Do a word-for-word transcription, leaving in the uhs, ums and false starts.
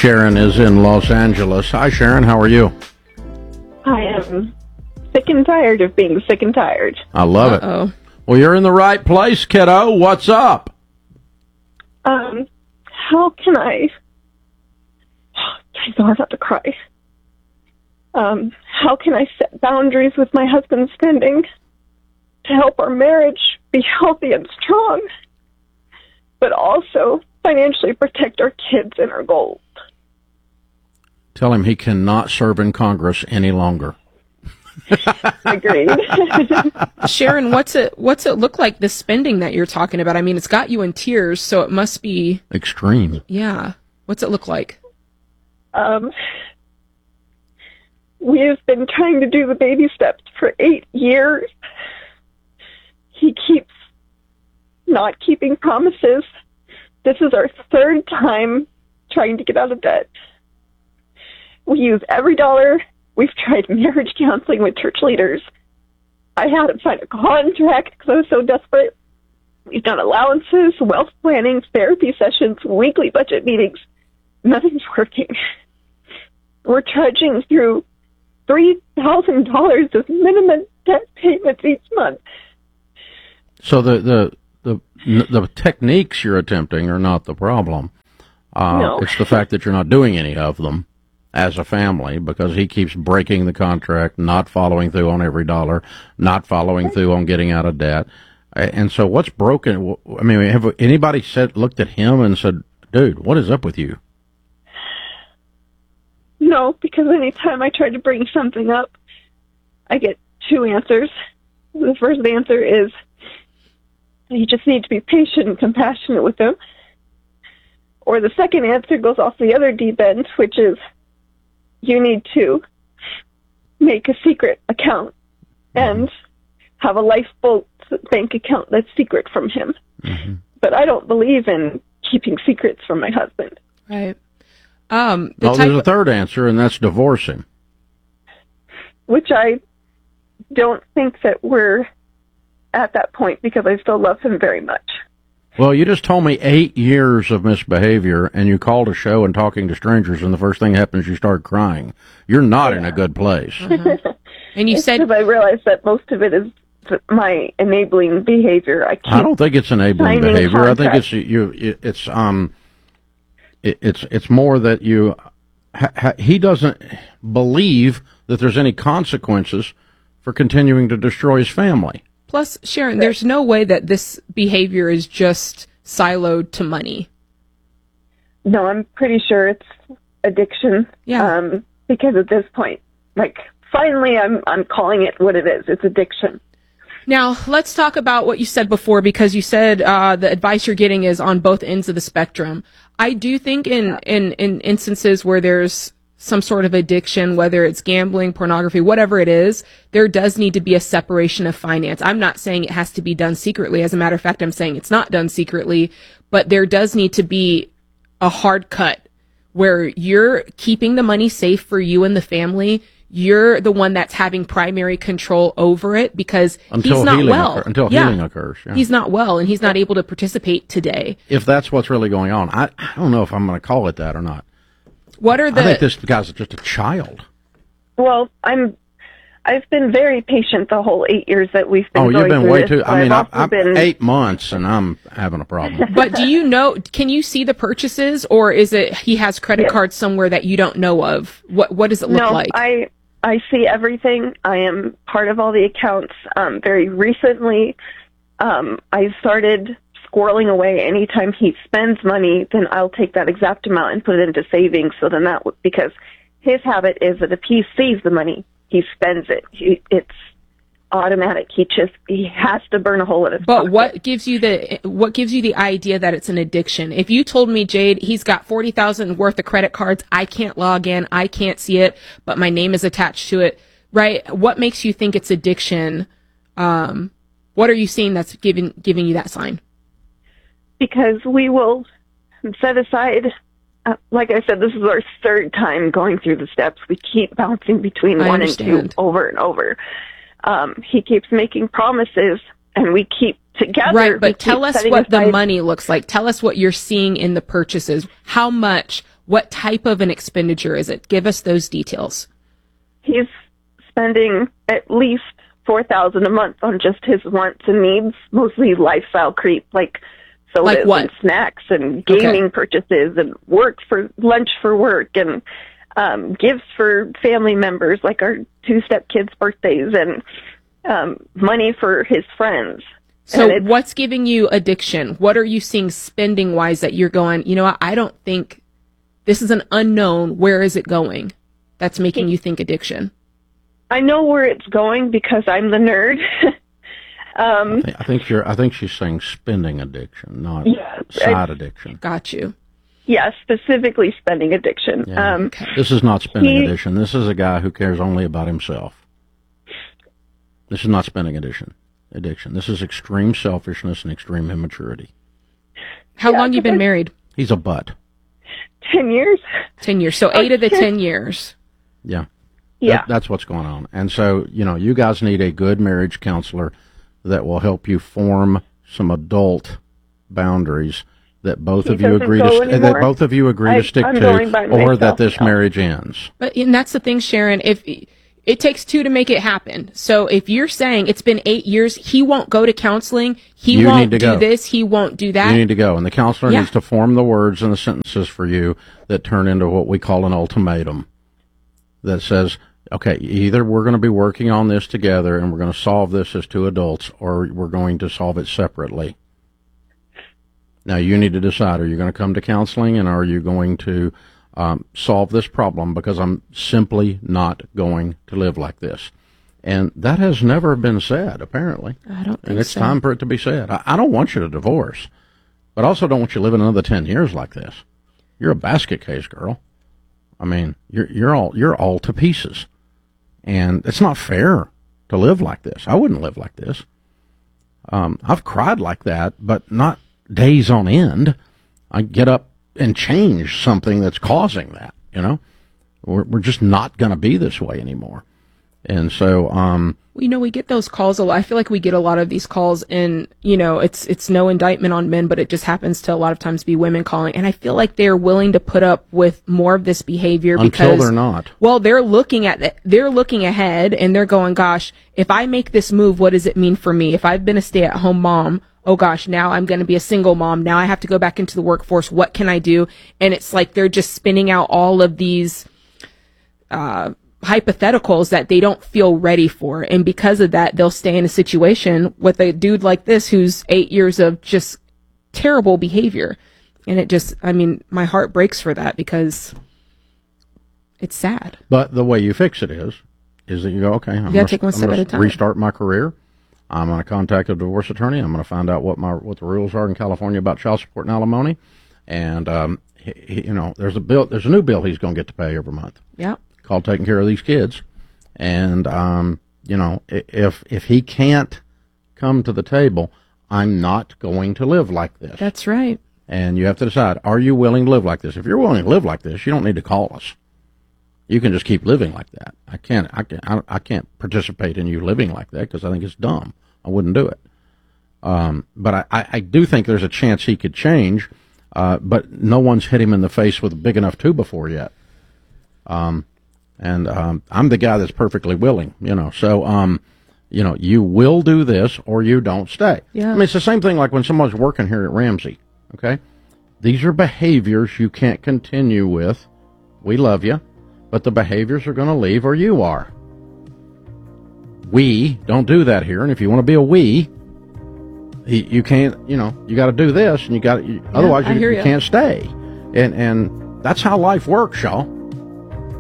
Sharon is in Los Angeles. Hi, Sharon. How are you? I am sick and tired of being sick and tired. I love Uh-oh. it. Well, you're in the right place, kiddo. What's up? Um, how can I... I know I'm about to cry. Um, how can I set boundaries with my husband's spending to help our marriage be healthy and strong, but also financially protect our kids and our goals? Tell him he cannot serve in Congress any longer. Agreed. Sharon, what's it what's it look like, the spending that you're talking about? I mean, it's got you in tears, so it must be extreme. Yeah. What's it look like? Um, we have been trying to do the baby steps for eight years. He keeps not keeping promises. This is our third time trying to get out of debt. We use every dollar. We've tried marriage counseling with church leaders. I had him sign a contract because I was so desperate. We've done allowances, wealth planning, therapy sessions, weekly budget meetings. Nothing's working. We're charging through three thousand dollars of minimum debt payments each month. So the, the, the, the techniques you're attempting are not the problem. Uh, No. It's the fact that you're not doing any of them as a family, because he keeps breaking the contract, not following through on every dollar, not following through on getting out of debt. And so what's broken? I mean, have anybody said, looked at him and said, dude, what is up with you? No, because anytime I try to bring something up, I get two answers. The first answer is, you just need to be patient and compassionate with him. Or the second answer goes off the other deep end, which is, you need to make a secret account and have a lifeboat bank account that's secret from him. Mm-hmm. But I don't believe in keeping secrets from my husband. Right. Um, the well, type there's a third answer, and that's divorce him. Which I don't think that we're at that point, because I still love him very much. Well, you just told me eight years of misbehavior, and you called a show and talking to strangers, and the first thing happens, you start crying. You're not yeah. in a good place. Uh-huh. And you it's said... because I realize that most of it is my enabling behavior. I, keep I don't think it's enabling behavior. Contracts. I think it's you. It's um, it, it's it's more that you. Ha, ha, he doesn't believe that there's any consequences for continuing to destroy his family. Plus, Sharon, there's no way that this behavior is just siloed to money. No, I'm pretty sure it's addiction. Yeah. Um, because at this point, like, finally, I'm I'm calling it what it is. It's addiction. Now, let's talk about what you said before, because you said uh, the advice you're getting is on both ends of the spectrum. I do think in, yeah. in, in instances where there's some sort of addiction, whether it's gambling, pornography, whatever it is, there does need to be a separation of finance. I'm not saying it has to be done secretly. As a matter of fact, I'm saying it's not done secretly, but there does need to be a hard cut where you're keeping the money safe for you and the family. You're the one that's having primary control over it, because until he's not well. Occur, until yeah. healing occurs. Yeah. He's not well, and he's not able to participate today. If that's what's really going on, I, I don't know if I'm going to call it that or not. What are the? I think this guy's just a child. Well, I'm. I've been very patient the whole eight years that we've been. Oh, going you've been through way this, too. I mean, I've I've, I've been, eight months, and I'm having a problem. But do you know? Can you see the purchases, or is it he has credit yes. cards somewhere that you don't know of? What What does it look no, like? I I see everything. I am part of all the accounts. Um, very recently, um, I started squirreling away. Anytime he spends money, then I'll take that exact amount and put it into savings. So then that, because his habit is that if he sees the money, he spends it. He, it's automatic. He just he has to burn a hole in his But pocket. what gives you the what gives you the idea that it's an addiction? If you told me, Jade, he's got forty thousand worth of credit cards, I can't log in, I can't see it, but my name is attached to it, right? What makes you think it's addiction? Um, what are you seeing that's giving giving you that sign? Because we will set aside, uh, like I said, this is our third time going through the steps. We keep bouncing between I one understand. and two over and over. Um, he keeps making promises, and we keep together. Right, we but tell keep us setting what the aside- money looks like. Tell us what you're seeing in the purchases. How much? What type of an expenditure is it? Give us those details. He's spending at least four thousand dollars a month on just his wants and needs, mostly lifestyle creep, like sodas Like what? and snacks and gaming Okay. purchases and work for lunch for work and um, gifts for family members, like our two step kids' birthdays, and um, money for his friends. So And it's- what's giving you addiction? What are you seeing spending wise that you're going, you know what, I don't think this is an unknown. Where is it going? That's making you think addiction. I know where it's going because I'm the nerd. um, I think, I think you're. I think she's saying spending addiction, not Yeah, side addiction. Got you. yeah, specifically spending addiction. Yeah. Um, Okay. This is not spending He- addiction. This is a guy who cares only about himself. This is not spending addiction. Addiction. This is extreme selfishness and extreme immaturity. How Yeah, long you been because- married? He's a butt. ten years. Ten years. So eight of the ten years. Yeah. Yeah. That, that's what's going on. And so, you know, you guys need a good marriage counselor that will help you form some adult boundaries that both He of you doesn't agree go to st- that anymore. both of you agree I- to stick I'm to, going by or that myself this now. marriage ends. But and that's the thing, Sharon. If it takes two to make it happen, so if you're saying it's been eight years, he won't go to counseling, he You won't need to do go. this, he won't do that. You need to go, and the counselor Yeah. needs to form the words and the sentences for you that turn into what we call an ultimatum. That says, okay, either we're going to be working on this together and we're going to solve this as two adults, or we're going to solve it separately. Now you need to decide: are you going to come to counseling, and are you going to um, solve this problem? Because I'm simply not going to live like this. And that has never been said, apparently. I don't think And it's so. time for it to be said. I, I don't want you to divorce, but I also don't want you living another ten years like this. You're a basket case, girl. I mean, you're you're all you're all to pieces, and it's not fair to live like this. I wouldn't live like this. Um, I've cried like that, but not days on end. I get up and change something that's causing that. You know, we're we're just not going to be this way anymore. And so, um, Well, you know, we get those calls a lot. I feel like we get a lot of these calls, and you know, it's it's no indictment on men, but it just happens to a lot of times be women calling, and I feel like they're willing to put up with more of this behavior because until they're not. Well, they're looking at the, they're looking ahead, and they're going, "Gosh, if I make this move, what does it mean for me? If I've been a stay-at-home mom, oh gosh, now I'm going to be a single mom. Now I have to go back into the workforce. What can I do?" And it's like they're just spinning out all of these uh hypotheticals that they don't feel ready for, and because of that they'll stay in a situation with a dude like this who's eight years of just terrible behavior. And it just, I mean, my heart breaks for that because it's sad. But the way you fix it is, is that you go, okay, I'm gotta gonna, take one I'm step gonna at a time. restart my career. I'm going to contact a divorce attorney. I'm going to find out what my what the rules are in California about child support and alimony. And um, he, he, you know, there's a bill, there's a new bill he's going to get to pay every month Yeah. called taking care of these kids. And um, you know, i- if if he can't come to the table, I'm not going to live like this. That's right. And you have to decide, are you willing to live like this? If you're willing to live like this, you don't need to call us. You can just keep living like that. I can't, I can't, I, I can't participate in you living like that because I think it's dumb. I wouldn't do it. Um, but I, I, I do think there's a chance he could change, uh, but no one's hit him in the face with a big enough two before yet. Um, and um, I'm the guy that's perfectly willing, you know. So, um, you know, you will do this or you don't stay. Yeah. I mean, it's the same thing like when someone's working here at Ramsey, okay? These are behaviors you can't continue with. We love you, but the behaviors are going to leave or you are. We don't do that here, and if you want to be a we, you, you can't, you know, you got to do this, and you got to, otherwise I you, hear you ya. can't stay. And, and that's how life works, y'all.